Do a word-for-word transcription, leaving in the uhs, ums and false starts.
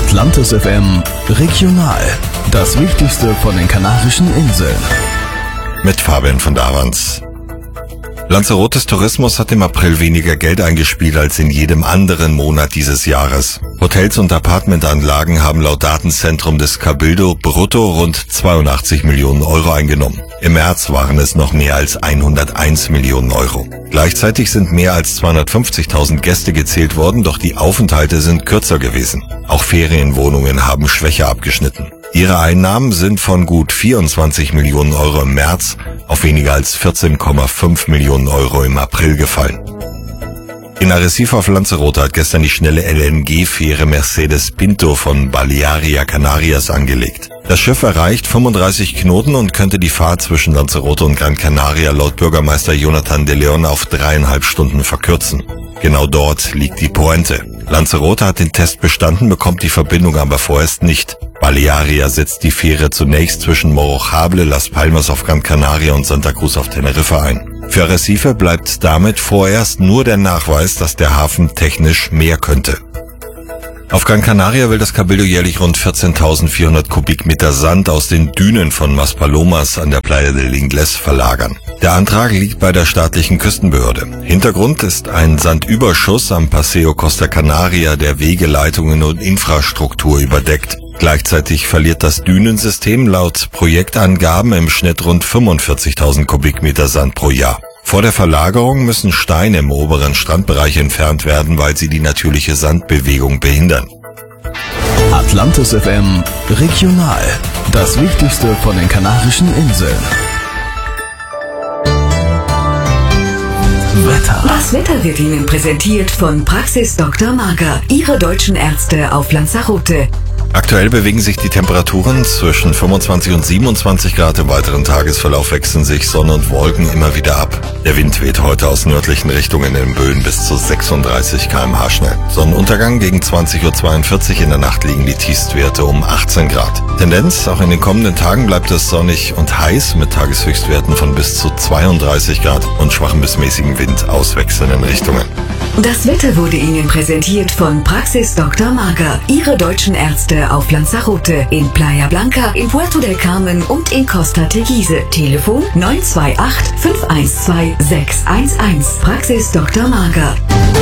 Atlantis F M Regional. Das Wichtigste von den Kanarischen Inseln. Mit Fabian von Davans. Lanzarotes Tourismus hat im April weniger Geld eingespielt als in jedem anderen Monat dieses Jahres. Hotels und Apartmentanlagen haben laut Datenzentrum des Cabildo brutto rund zweiundachtzig Millionen Euro eingenommen. Im März waren es noch mehr als hunderteins Millionen Euro. Gleichzeitig sind mehr als zweihundertfünfzigtausend Gäste gezählt worden, doch die Aufenthalte sind kürzer gewesen. Auch Ferienwohnungen haben schwächer abgeschnitten. Ihre Einnahmen sind von gut vierundzwanzig Millionen Euro im März auf weniger als vierzehn Komma fünf Millionen Euro im April gefallen. In Arrecife auf Lanzarote hat gestern die schnelle L N G-Fähre Mercedes Pinto von Balearia Canarias angelegt. Das Schiff erreicht fünfunddreißig Knoten und könnte die Fahrt zwischen Lanzarote und Gran Canaria laut Bürgermeister Jonathan de Leon auf dreieinhalb Stunden verkürzen. Genau dort liegt die Pointe. Lanzarote hat den Test bestanden, bekommt die Verbindung aber vorerst nicht. Balearia setzt die Fähre zunächst zwischen Morrojable, Las Palmas auf Gran Canaria und Santa Cruz auf Teneriffa ein. Für Arrecife bleibt damit vorerst nur der Nachweis, dass der Hafen technisch mehr könnte. Auf Gran Canaria will das Cabildo jährlich rund vierzehntausendvierhundert Kubikmeter Sand aus den Dünen von Maspalomas an der Playa del Ingles verlagern. Der Antrag liegt bei der staatlichen Küstenbehörde. Hintergrund ist ein Sandüberschuss am Paseo Costa Canaria, der Wegeleitungen und Infrastruktur überdeckt. Gleichzeitig verliert das Dünensystem laut Projektangaben im Schnitt rund fünfundvierzigtausend Kubikmeter Sand pro Jahr. Vor der Verlagerung müssen Steine im oberen Strandbereich entfernt werden, weil sie die natürliche Sandbewegung behindern. Atlantis F M Regional. Das Wichtigste von den Kanarischen Inseln. Wetter. Das Wetter wird Ihnen präsentiert von Praxis Doktor Marga, Ihre deutschen Ärzte auf Lanzarote. Aktuell bewegen sich die Temperaturen zwischen fünfundzwanzig und siebenundzwanzig Grad. Im weiteren Tagesverlauf wechseln sich Sonne und Wolken immer wieder ab. Der Wind weht heute aus nördlichen Richtungen in Böen bis zu sechsunddreißig Kilometer pro Stunde schnell. Sonnenuntergang gegen zwanzig Uhr zweiundvierzig. In der Nacht liegen die Tiefstwerte um achtzehn Grad. Tendenz: auch in den kommenden Tagen bleibt es sonnig und heiß mit Tageshöchstwerten von bis zu zweiunddreißig Grad und schwachem bis mäßigem Wind aus wechselnden Richtungen. Das Wetter wurde Ihnen präsentiert von Praxis Doktor Marga, Ihre deutschen Ärzte auf Lanzarote, in Playa Blanca, in Puerto del Carmen und in Costa Teguise. Telefon neun zwei acht, fünf eins zwei, sechs eins eins. Praxis Doktor Marga.